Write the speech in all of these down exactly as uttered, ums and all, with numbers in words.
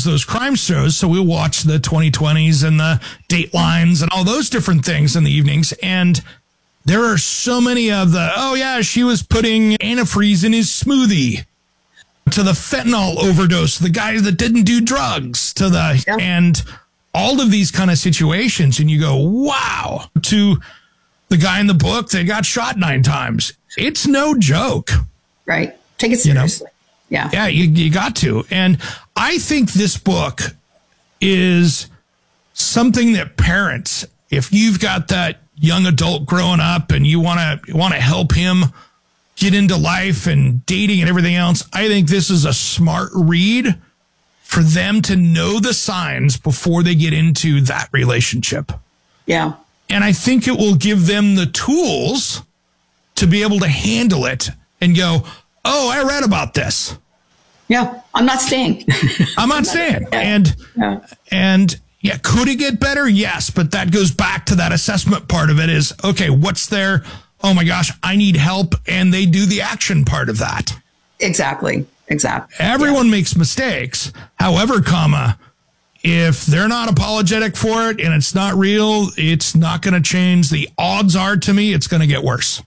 those crime shows. So we'll watch the twenty twenties and the Datelines and all those different things in the evenings. And there are so many of the, oh yeah, she was putting antifreeze in his smoothie, to the fentanyl overdose, the guy that didn't do drugs, to the, yeah. and all of these kind of situations. And you go, wow, to the guy in the book that got shot nine times. It's no joke. Right. Take it seriously. You know? Yeah. Yeah, you, you got to. And I think this book is something that parents, if you've got that young adult growing up and you want to want to help him get into life and dating and everything else, I think this is a smart read for them to know the signs before they get into that relationship. Yeah. And I think it will give them the tools to be able to handle it and go, oh, I read about this. Yeah, I'm not staying. I'm not staying. And, yeah. and yeah, could it get better? Yes. But that goes back to that assessment part of it is, okay, what's there? Oh my gosh, I need help. And they do the action part of that. Exactly. Exactly. Everyone yeah. makes mistakes. However, comma, if they're not apologetic for it and it's not real, it's not going to change. The odds are, to me, it's going to get worse.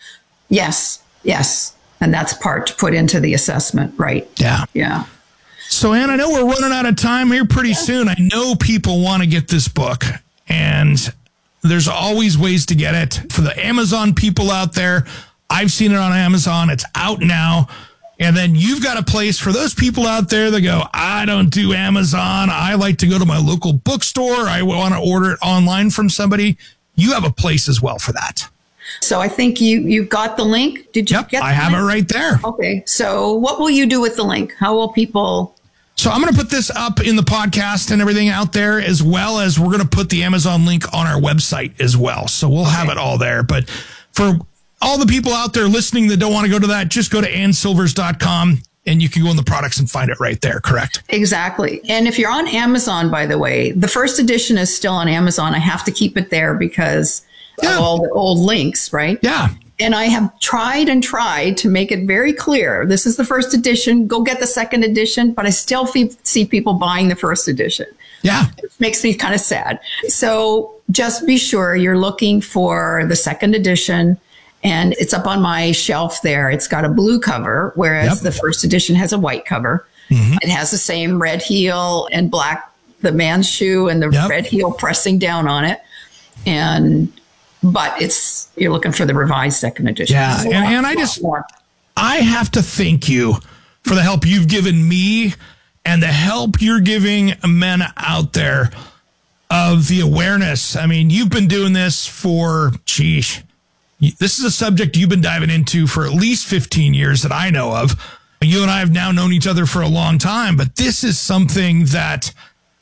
Yes. Yes. And that's part to put into the assessment, right? Yeah. Yeah. So, Ann, I know we're running out of time here pretty yeah. soon. I know people want to get this book, and there's always ways to get it. For the Amazon people out there, I've seen it on Amazon. It's out now. And then you've got a place for those people out there that go, I don't do Amazon. I like to go to my local bookstore. I want to order it online from somebody. You have a place as well for that. So I think you, you got the link. Did you yep, get the I have link? it right there. Okay. So what will you do with the link? How will people... So I'm going to put this up in the podcast and everything out there, as well as we're going to put the Amazon link on our website as well. So we'll okay. have it all there. But for all the people out there listening that don't want to go to that, just go to ann silvers dot com and you can go in the products and find it right there. Correct? Exactly. And if you're on Amazon, by the way, the first edition is still on Amazon. I have to keep it there because yeah. of all the old links, right? Yeah. And I have tried and tried to make it very clear. This is the first edition. Go get the second edition. But I still fe- see people buying the first edition. Yeah. It makes me kind of sad. So just be sure you're looking for the second edition. And it's up on my shelf there. It's got a blue cover, whereas yep. the first edition has a white cover. Mm-hmm. It has the same red heel and black, the man's shoe and the yep. red heel pressing down on it. And But it's, you're looking for the revised second edition. Yeah. And, and I just, more. I have to thank you for the help you've given me and the help you're giving men out there of the awareness. I mean, you've been doing this for, geez, this is a subject you've been diving into for at least fifteen years that I know of. You and I have now known each other for a long time, but this is something that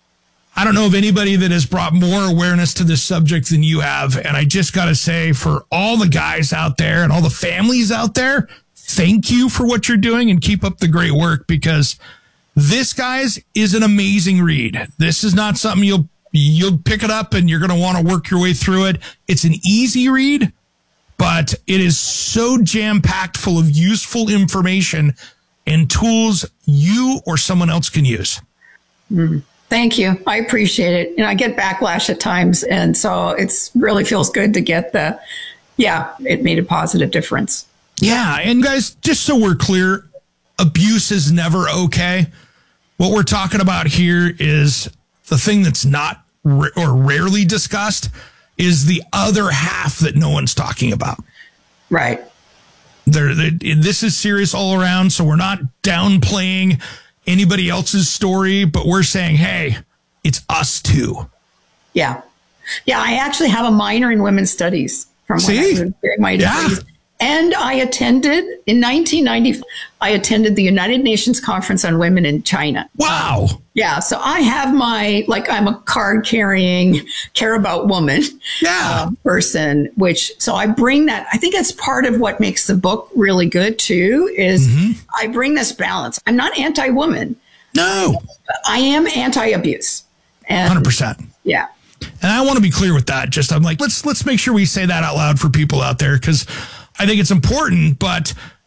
I don't know of anybody that has brought more awareness to this subject than you have. And I just got to say, for all the guys out there and all the families out there, thank you for what you're doing and keep up the great work, because this, guys, is an amazing read. This is not something you'll, you'll pick it up and you're going to want to work your way through it. It's an easy read, but it is so jam-packed full of useful information and tools you or someone else can use. Mm. Thank you. I appreciate it. You know, I get backlash at times. And so it's really feels good to get the, yeah, it made a positive difference. Yeah. And guys, just so we're clear, abuse is never okay. What we're talking about here is the thing that's not r- or rarely discussed is the other half that no one's talking about. Right. There, this is serious all around. So we're not downplaying anybody else's story, but we're saying, hey, it's us too. Yeah. Yeah. I actually have a minor in women's studies from when I was doing my degrees. Yeah. And I attended in nineteen ninety, I attended the United Nations Conference on Women in China. Wow. Um, yeah. So I have my, like, I'm a card carrying, care about woman yeah. uh, person, which, so I bring that. I think that's part of what makes the book really good too, is mm-hmm. I bring this balance. I'm not anti-woman. No. I am anti-abuse. And, one hundred percent. Yeah. And I want to be clear with that. Just, I'm like, let's, let's make sure we say that out loud for people out there, because I think it's important, but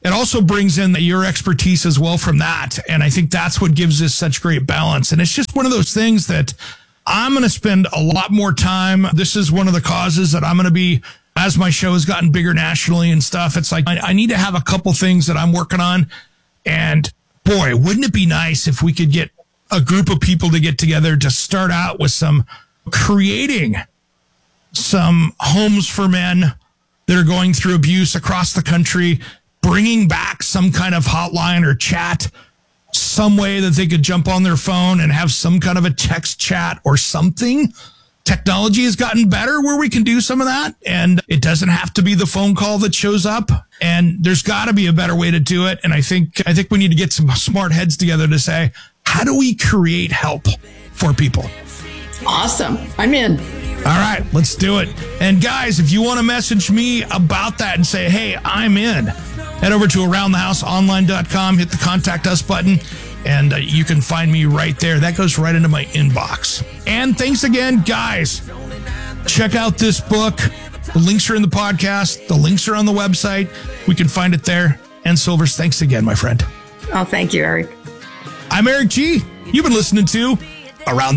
it also brings in your expertise as well from that. And I think that's what gives this such great balance. And it's just one of those things that I'm going to spend a lot more time. This is one of the causes that I'm going to be, as my show has gotten bigger nationally and stuff, it's like I, I need to have a couple things that I'm working on. And boy, wouldn't it be nice if we could get a group of people to get together to start out with some creating some homes for men that are going through abuse across the country, bringing back some kind of hotline or chat, some way that they could jump on their phone and have some kind of a text chat or something. Technology has gotten better where we can do some of that, and it doesn't have to be the phone call that shows up. And there's got to be a better way to do it. And I think I think we need to get some smart heads together to say, how do we create help for people? Awesome. I'm in. All right, let's do it. And guys, if you want to message me about that and say, hey, I'm in, head over to around the house online dot com, hit the contact us button, and uh, you can find me right there. That goes right into my inbox. And thanks again, guys. Check out this book. The links are in the podcast. The links are on the website. We can find it there. And Silvers, thanks again, my friend. Oh, thank you, Eric. I'm Eric G. You've been listening to Around